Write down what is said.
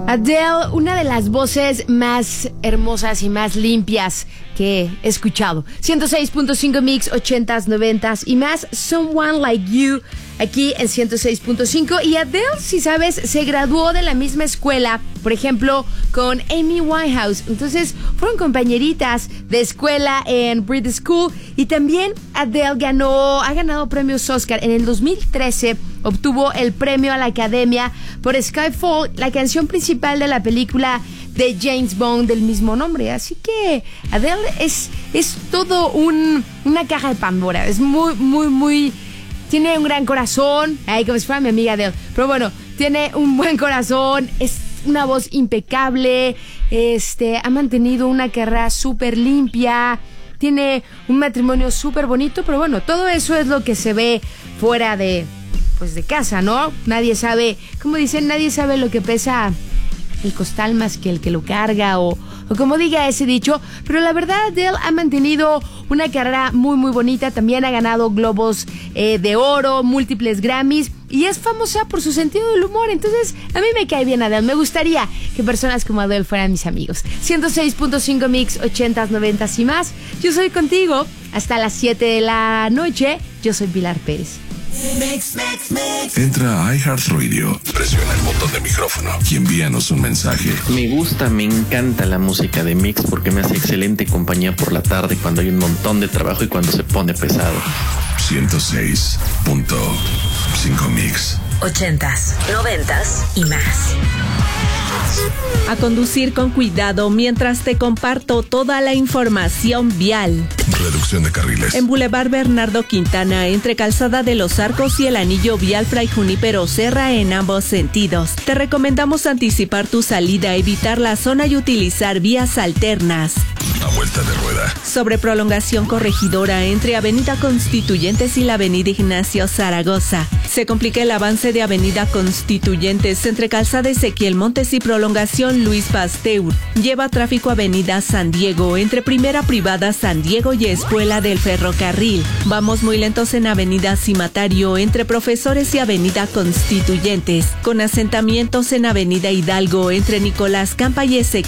Adele, una de las voces más hermosas y más limpias que he escuchado. 106.5 Mix, 80s, 90s y más. Someone Like You, aquí en 106.5. Y Adele, si sabes, se graduó de la misma escuela, por ejemplo, con Amy Winehouse. Entonces, fueron compañeritas de escuela en Brit School. Y también Adele ha ganado premios Oscar. En el 2013 obtuvo el premio a la Academia por Skyfall, la canción principal de la película de James Bond del mismo nombre. Así que Adele es todo una caja de Pandora. Es muy... Tiene un gran corazón. Ay, como si fuera mi amiga Adele. Pero bueno, tiene un buen corazón. Es una voz impecable. Ha mantenido una carrera súper limpia. Tiene un matrimonio súper bonito. Pero bueno, todo eso es lo que se ve fuera de casa, ¿no? Nadie sabe, como dicen, nadie sabe lo que pesa el costal más que el que lo carga, o como diga ese dicho. Pero la verdad, Adele ha mantenido una carrera muy bonita. También ha ganado Globos de Oro, múltiples Grammys, y es famosa por su sentido del humor. Entonces, a mí me cae bien Adele. Me gustaría que personas como Adele fueran mis amigos. 106.5 Mix, 80s, 90s y más. Yo soy contigo hasta las 7 de la noche. Yo soy Pilar Pérez. Mix. Entra a iHeartRadio, presiona el botón de micrófono y envíanos un mensaje. Me encanta la música de Mix porque me hace excelente compañía por la tarde cuando hay un montón de trabajo y cuando se pone pesado. 106.5 Mix. 80s, 90s y más. A conducir con cuidado mientras te comparto toda la información vial. Reducción de carriles. En Boulevard Bernardo Quintana, entre Calzada de los Arcos y el Anillo Vial Fray Junípero Serra en ambos sentidos. Te recomendamos anticipar tu salida, evitar la zona y utilizar vías alternas. A vuelta de rueda. Sobre Prolongación Corregidora, entre Avenida Constituyentes y la Avenida Ignacio Zaragoza. Se complica el avance de Avenida Constituyentes entre Calzada Ezequiel Montes y Prolongación Luis Pasteur. Lleva tráfico Avenida San Diego, entre Primera Privada San Diego y Escuela del Ferrocarril. Vamos muy lentos en Avenida Cimatario, entre Profesores y Avenida Constituyentes. Con asentamientos en Avenida Hidalgo, entre Nicolás Campa y Ezequiel